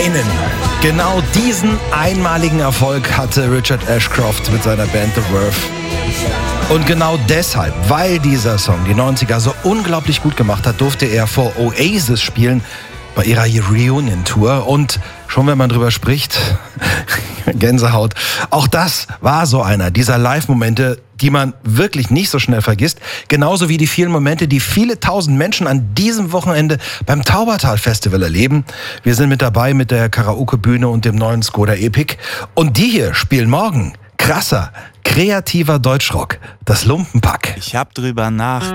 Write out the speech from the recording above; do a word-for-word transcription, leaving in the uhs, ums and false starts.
einen, genau diesen einmaligen Erfolg hatte Richard Ashcroft mit seiner Band The Verve. Und genau deshalb, weil dieser Song die neunziger so unglaublich gut gemacht hat, durfte er vor Oasis spielen bei ihrer Reunion-Tour. Und schon wenn man drüber spricht, Gänsehaut, auch das war so einer dieser Live-Momente, die man wirklich nicht so schnell vergisst. Genauso wie die vielen Momente, die viele tausend Menschen an diesem Wochenende beim Taubertal-Festival erleben. Wir sind mit dabei mit der Karaoke-Bühne und dem neuen Skoda Epic. Und die hier spielen morgen krasser, kreativer Deutschrock, das Lumpenpack. Ich hab drüber nach